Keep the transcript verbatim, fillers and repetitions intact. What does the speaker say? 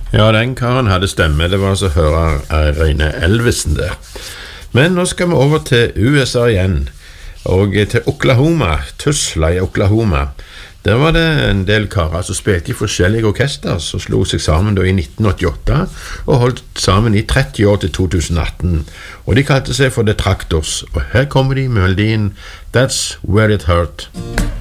Ja, den karen hadde stemme, det var altså hører Rene Elvesen der. Men nå skal vi over til U S A igjen, og til Oklahoma, Tulsa i Oklahoma. Der var det en del karer som spilte i forskjellige orkester, som slo seg sammen da i nitten åttiåtte, og holdt sammen i tretti år til to tusen atten. Og de kalte seg for The Tractors, og her kommer de med melodien That's Where It Hurt.